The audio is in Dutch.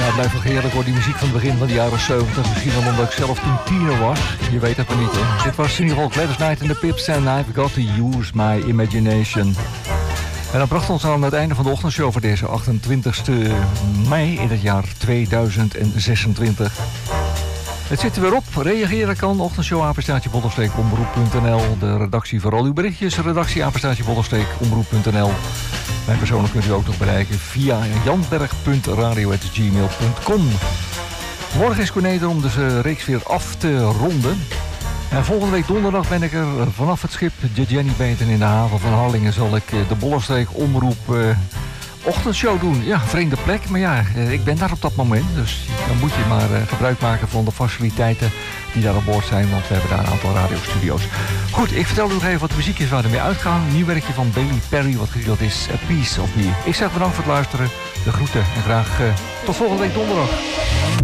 Ja, het blijft wel heerlijk hoor, die muziek van het begin van de jaren 70. Misschien wel omdat ik zelf toen tiener was. Je weet het maar niet hè. Dit was in ieder geval Gladys Knight en de Pips en I've got to use my imagination. En dat bracht ons aan het einde van de ochtendshow voor deze 28 mei in het jaar 2026. Het zit er weer op. Reageren kan. Ochtendshow @omroep.nl. De redactie voor al uw berichtjes. Redactie @omroep.nl. Mij persoonlijk kunt u ook nog bereiken via janberg.radio@gmail.com. Morgen is Corné er om de reeks weer af te ronden. En volgende week donderdag ben ik er vanaf het schip de Jenny Beten in de haven van Harlingen. Zal ik de Bollenstreek omroep ochtendshow doen. Ja, vreemde plek, maar ja, ik ben daar op dat moment. Dus dan moet je maar gebruik maken van de faciliteiten die daar aan boord zijn. Want we hebben daar een aantal radiostudio's. Goed, ik vertel u nog even wat de muziek is waar we mee uitgaan. Een nieuw werkje van Bailey Perry, wat getiteld is A Piece of Me. Ik zeg bedankt voor het luisteren. De groeten en graag tot volgende week donderdag.